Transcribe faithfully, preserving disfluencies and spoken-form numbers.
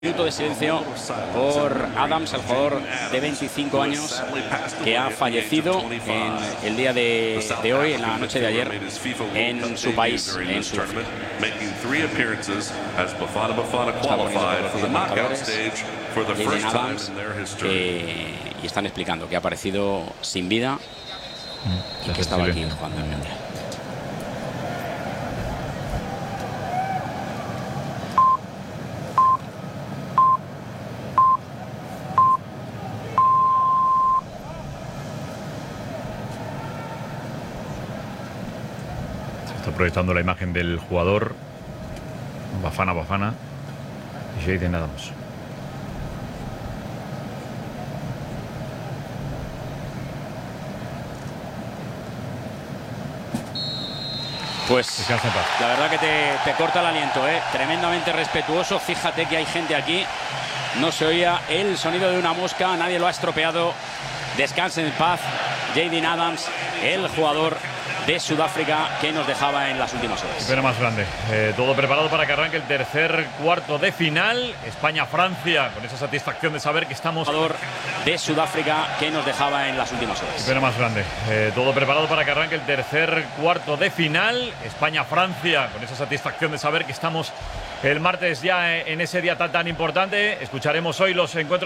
Minuto de silencio por Adams, el jugador de veinticinco años que ha fallecido en el día de, de hoy, en la noche de ayer, en su país, en Sudáfrica. Jaden Adams, eh, y están explicando que ha aparecido sin vida mm, y que estaba aquí jugando en el Mundial. Está proyectando la imagen del jugador Bafana Bafana y Jaden Adams. Pues la verdad que te, te corta el aliento, ¿eh? Tremendamente respetuoso. Fíjate que hay gente aquí. No se oía el sonido de una mosca, nadie lo ha estropeado. Descanse en paz, Jaden Adams, el jugador de Sudáfrica que nos dejaba en las últimas horas. Pero más grande. Eh, todo preparado para que arranque el tercer cuarto de final. España-Francia, con esa satisfacción de saber que estamos... Jugador de Sudáfrica que nos dejaba en las últimas horas. Pero más grande. Eh, todo preparado para que arranque el tercer cuarto de final. España-Francia, con esa satisfacción de saber que estamos el martes ya en ese día tan, tan importante. Escucharemos hoy los encuentros